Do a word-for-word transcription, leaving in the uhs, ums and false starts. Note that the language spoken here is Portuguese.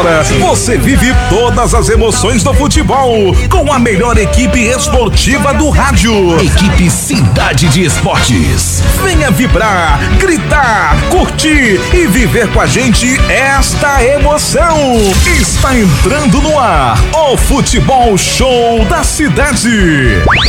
Você vive todas as emoções do futebol com a melhor equipe esportiva do rádio. Equipe Cidade de Esportes. Venha vibrar, gritar, curtir e viver com a gente esta emoção. Está entrando no ar o Futebol Show da Cidade.